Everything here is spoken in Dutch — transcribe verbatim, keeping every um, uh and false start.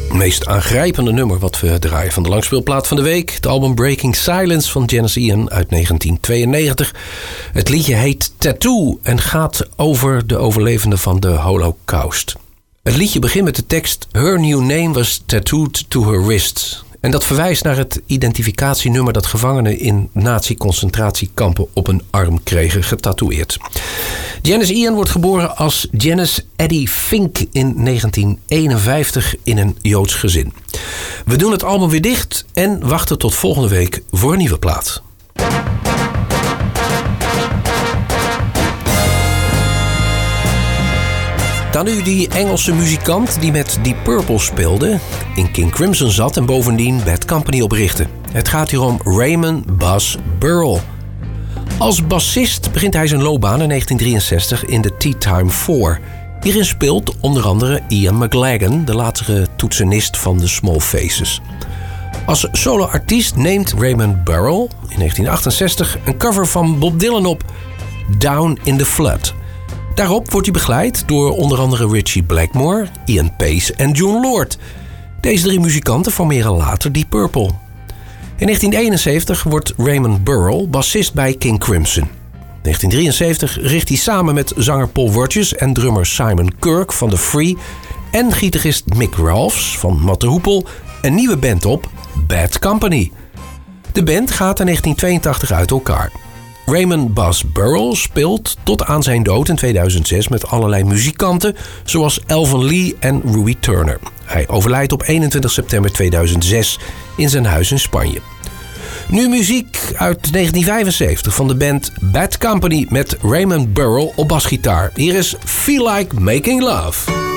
meest aangrijpende nummer wat we draaien van de langspeelplaat van de week. Het album Breaking Silence van Janis Ian uit negentien tweeënnegentig. Het liedje heet Tattoo en gaat over de overlevenden van de Holocaust. Het liedje begint met de tekst Her new name was tattooed to her wrist. En dat verwijst naar het identificatienummer dat gevangenen in nazi-concentratiekampen op een arm kregen getatoeëerd. Janis Ian wordt geboren als Janice Addie Fink in negentien eenenvijftig in een Joods gezin. We doen het album weer dicht en wachten tot volgende week voor een nieuwe plaat. Dan nu die Engelse muzikant die met Deep Purple speelde, in King Crimson zat en bovendien Bad Company oprichtte. Het gaat hier om Raymond Buzz Burrell. Als bassist begint hij zijn loopbaan in negentien drieënzestig in de Tea Time Four. Hierin speelt onder andere Ian McLagan, de latere toetsenist van de Small Faces. Als solo-artiest neemt Raymond Burrell in negentien achtenzestig een cover van Bob Dylan op, Down in the Flood. Daarop wordt hij begeleid door onder andere Ritchie Blackmore, Ian Pace en Jon Lord. Deze drie muzikanten formeren later Deep Purple. In negentien eenenzeventig wordt Raymond Burrell bassist bij King Crimson. In negentien drieënzeventig richt hij samen met zanger Paul Rodgers en drummer Simon Kirke van The Free en gitarist Mick Ralphs van Mott de Hoepel een nieuwe band op, Bad Company. De band gaat in negentien tweeëntachtig uit elkaar. Raymond Buzz Burrell speelt tot aan zijn dood in tweeduizend zes met allerlei muzikanten zoals Alvin Lee en Ruby Turner. Hij overlijdt op eenentwintig september tweeduizend zes in zijn huis in Spanje. Nu muziek uit negentien vijfenzeventig van de band Bad Company met Raymond Burrell op basgitaar. Hier is Feel Like Making Love.